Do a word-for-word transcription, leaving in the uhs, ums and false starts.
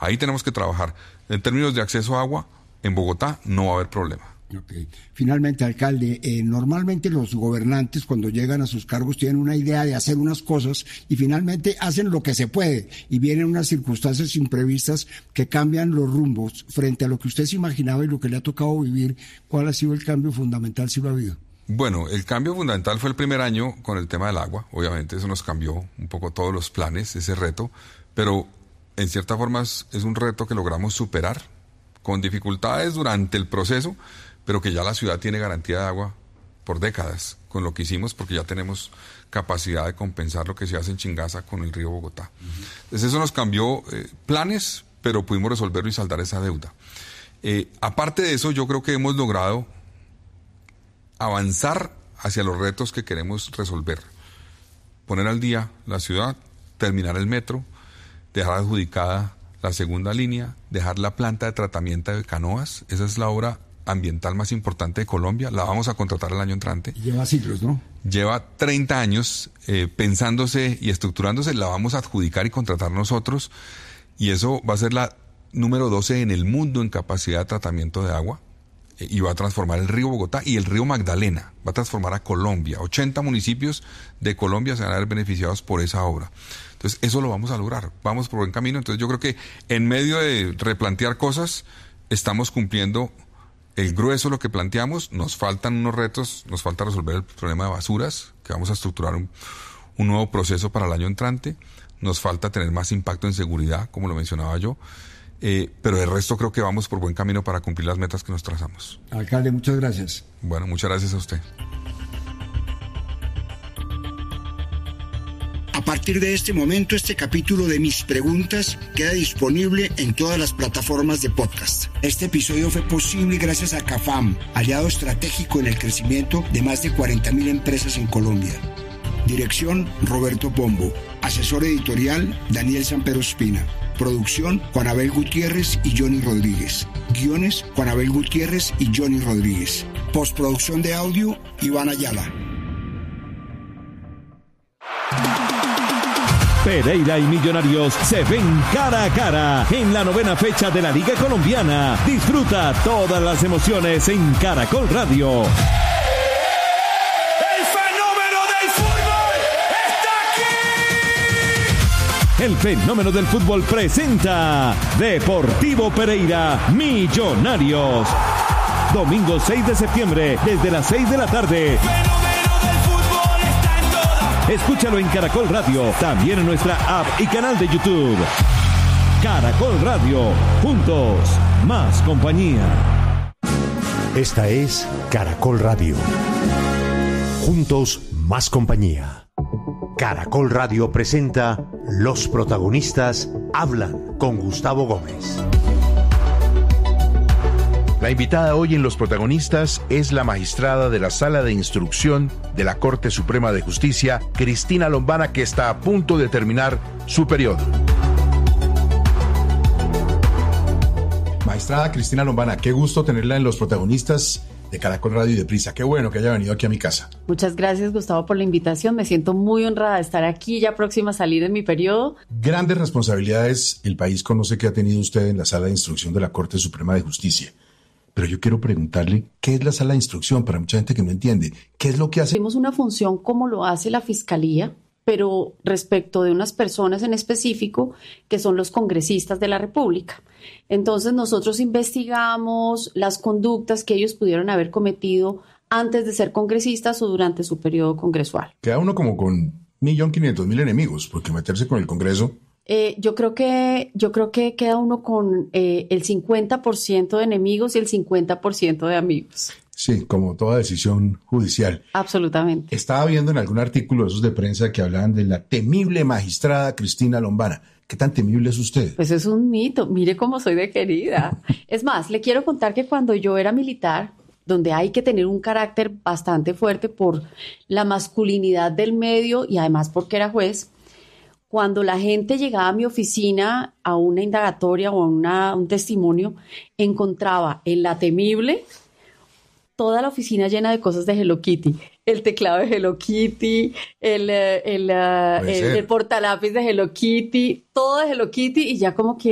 Ahí tenemos que trabajar. En términos de acceso a agua, en Bogotá no va a haber problema. Okay. Finalmente, alcalde, eh, normalmente los gobernantes cuando llegan a sus cargos tienen una idea de hacer unas cosas y finalmente hacen lo que se puede y vienen unas circunstancias imprevistas que cambian los rumbos frente a lo que usted se imaginaba y lo que le ha tocado vivir. ¿Cuál ha sido el cambio fundamental si lo ha habido? Bueno, el cambio fundamental fue el primer año con el tema del agua. Obviamente eso nos cambió un poco todos los planes, ese reto, pero en cierta forma es, es un reto que logramos superar con dificultades durante el proceso, pero que ya la ciudad tiene garantía de agua por décadas con lo que hicimos, porque ya tenemos capacidad de compensar lo que se hace en Chingaza con el río Bogotá. Uh-huh. Entonces eso nos cambió eh, planes, pero pudimos resolverlo y saldar esa deuda. Eh, aparte de eso, yo creo que hemos logrado avanzar hacia los retos que queremos resolver. Poner al día la ciudad, terminar el metro, dejar adjudicada la segunda línea, dejar la planta de tratamiento de canoas. Esa es la obra ambiental más importante de Colombia, la vamos a contratar el año entrante. Lleva siglos, ¿no? Lleva treinta años eh, pensándose y estructurándose, la vamos a adjudicar y contratar nosotros, y eso va a ser la número doce en el mundo en capacidad de tratamiento de agua, eh, y va a transformar el río Bogotá y el río Magdalena, va a transformar a Colombia. ochenta municipios de Colombia se van a ver beneficiados por esa obra. Entonces, eso lo vamos a lograr, vamos por buen camino. Entonces, yo creo que en medio de replantear cosas, estamos cumpliendo el grueso de lo que planteamos. Nos faltan unos retos, nos falta resolver el problema de basuras, que vamos a estructurar un, un nuevo proceso para el año entrante. Nos falta tener más impacto en seguridad, como lo mencionaba yo. Eh, pero el resto creo que vamos por buen camino para cumplir las metas que nos trazamos. Alcalde, muchas gracias. Bueno, muchas gracias a usted. A partir de este momento, este capítulo de Mis Preguntas queda disponible en todas las plataformas de podcast. Este episodio fue posible gracias a CAFAM, aliado estratégico en el crecimiento de más de cuarenta mil empresas en Colombia. Dirección, Roberto Pombo. Asesor editorial, Daniel Sampero Espina. Producción, Juan Abel Gutiérrez y Johnny Rodríguez. Guiones, Juan Abel Gutiérrez y Johnny Rodríguez. Postproducción de audio, Iván Ayala. Pereira y Millonarios se ven cara a cara en la novena fecha de la Liga Colombiana. Disfruta todas las emociones en Caracol Radio. ¡El fenómeno del fútbol está aquí! El fenómeno del fútbol presenta Deportivo Pereira Millonarios. Domingo seis de septiembre, desde las seis de la tarde. Escúchalo en Caracol Radio, también en nuestra app y canal de YouTube. Caracol Radio, juntos, más compañía. Esta es Caracol Radio. Juntos, más compañía. Caracol Radio presenta Los protagonistas hablan con Gustavo Gómez. La invitada hoy en Los Protagonistas es la magistrada de la Sala de Instrucción de la Corte Suprema de Justicia, Cristina Lombana, que está a punto de terminar su periodo. Magistrada Cristina Lombana, qué gusto tenerla en Los Protagonistas de Caracol Radio y de Prisa. Qué bueno que haya venido aquí a mi casa. Muchas gracias, Gustavo, por la invitación. Me siento muy honrada de estar aquí, ya próxima a salir en mi periodo. Grandes responsabilidades el país conoce que ha tenido usted en la Sala de Instrucción de la Corte Suprema de Justicia. Pero yo quiero preguntarle, ¿qué es la Sala de Instrucción? Para mucha gente que no entiende, ¿qué es lo que hace? Tenemos una función como lo hace la Fiscalía, pero respecto de unas personas en específico que son los congresistas de la República. Entonces nosotros investigamos las conductas que ellos pudieron haber cometido antes de ser congresistas o durante su periodo congresual. Queda uno como con un millón quinientos mil enemigos, porque meterse con el Congreso... Eh, yo creo que yo creo que queda uno con eh, el cincuenta por ciento de enemigos y el cincuenta por ciento de amigos. Sí, como toda decisión judicial. Absolutamente. Estaba viendo en algún artículo de esos de prensa que hablaban de la temible magistrada Cristina Lombana. ¿Qué tan temible es usted? Pues es un mito. Mire cómo soy de querida. Es más, le quiero contar que cuando yo era militar, donde hay que tener un carácter bastante fuerte por la masculinidad del medio y además porque era juez, cuando la gente llegaba a mi oficina a una indagatoria o a una, un testimonio, encontraba en la temible toda la oficina llena de cosas de Hello Kitty. El teclado de Hello Kitty, el, el, el, el, el portalápiz de Hello Kitty, todo de Hello Kitty, y ya como que